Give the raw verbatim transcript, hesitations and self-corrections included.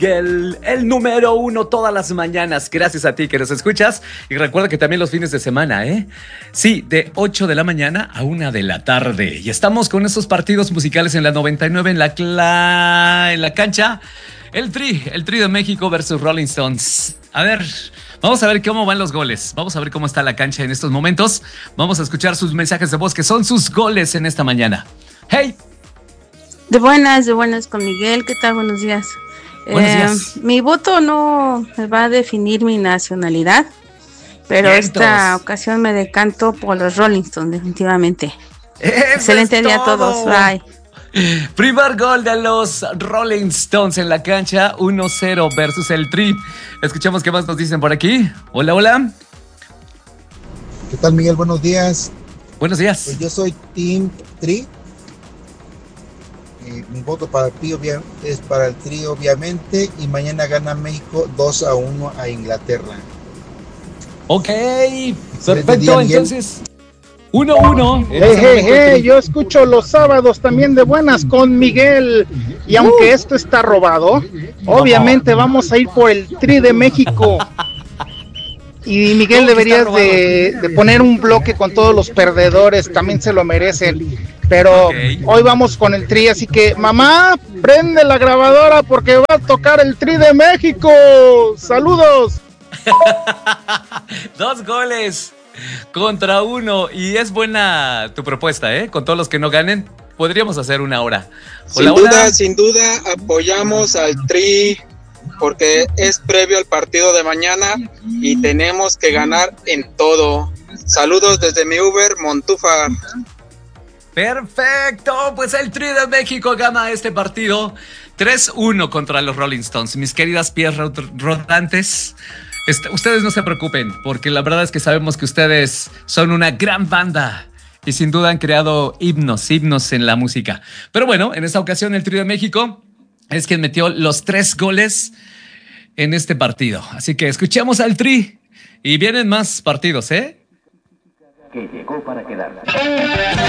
El, el número uno todas las mañanas. Gracias a ti que nos escuchas. Y recuerda que también los fines de semana, ¿eh? Sí, de ocho de la mañana a una de la tarde. Y estamos con esos partidos musicales en la noventa y nueve en la, cla... en la cancha. El Tri, el Tri de México versus Rolling Stones. A ver, vamos a ver cómo van los goles. Vamos a ver cómo está la cancha en estos momentos. Vamos a escuchar sus mensajes de voz, que son sus goles en esta mañana. ¡Hey! De buenas, de buenas con Miguel. ¿Qué tal? Buenos días. Buenos eh, días. Mi voto no me va a definir mi nacionalidad, pero Vientos. esta ocasión me decanto por los Rolling Stones, definitivamente. Eso Excelente es día a todos. todo. Bye. Primer gol de los Rolling Stones en la cancha, uno cero versus el Tri. Escuchamos qué más nos dicen por aquí. Hola, hola. ¿Qué tal, Miguel? Buenos días. Buenos días. Pues yo soy Team Tri. Eh, mi voto para el Tri obvia- es para el Tri, obviamente. Y mañana gana México dos a uno a Inglaterra. Ok, Excelente perfecto, día, Miguel. entonces uno uno. Hey, hey, hey, yo escucho los sábados también de buenas con Miguel. Y aunque esto está robado, obviamente vamos a ir por el Tri de México. Y Miguel, deberías de, de poner un bloque con todos los perdedores, también se lo merecen. Pero Okay. hoy vamos con el Tri, así que mamá, prende la grabadora porque va a tocar el Tri de México. ¡Saludos! Dos goles contra uno. Y es buena tu propuesta, ¿eh? Con todos los que no ganen, podríamos hacer una hora. Sin Hola, duda, hola. sin duda, apoyamos al Tri porque es previo al partido de mañana y tenemos que ganar en todo. Saludos desde mi Uber, Montúfar. Perfecto, pues el Tri de México gana este partido tres uno contra los Rolling Stones. Mis queridas pies rodantes, est- ustedes no se preocupen, porque la verdad es que sabemos que ustedes son una gran banda y sin duda han creado himnos, himnos en la música. Pero bueno, en esta ocasión el Tri de México es quien metió los tres goles en este partido. Así que escuchemos al Tri y vienen más partidos, ¿eh? Que llegó para quedarse.